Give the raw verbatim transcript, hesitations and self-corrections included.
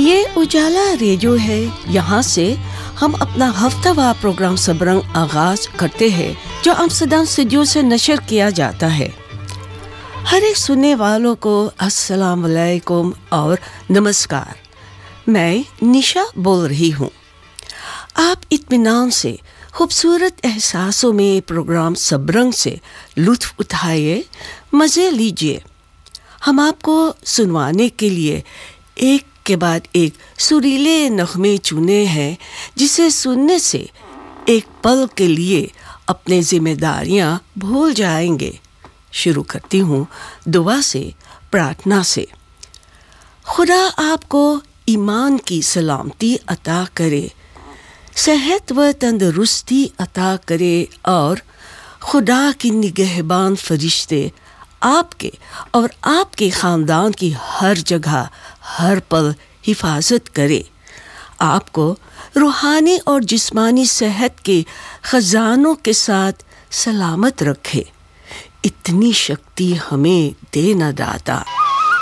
یہ اجالا ریڈیو ہے. یہاں سے ہم اپنا ہفتہ وار پروگرام سبرنگ آغاز کرتے ہیں جو امسٹرڈیم اسٹوڈیو سے نشر کیا جاتا ہے. ہر ایک سننے والوں کو السلام علیکم اور نمسکار. میں نشا بول رہی ہوں. آپ اطمینان سے خوبصورت احساسوں میں پروگرام سبرنگ سے لطف اٹھائیے، مزے لیجیے. ہم آپ کو سنوانے کے لیے ایک کے بعد ایک سریلے نغمے چنے ہیں جسے سننے سے ایک پل کے لیے اپنے ذمہ داریاں بھول جائیں گے. شروع کرتی ہوں دعا سے، پرارتھنا سے. خدا آپ کو ایمان کی سلامتی عطا کرے، صحت و تندرستی عطا کرے اور خدا کی نگہبان فرشتے آپ کے اور آپ کے خاندان کی ہر جگہ ہر پل حفاظت کرے. آپ کو روحانی اور جسمانی صحت کے خزانوں کے ساتھ سلامت رکھے. اتنی شکتی ہمیں دے نہ داتا.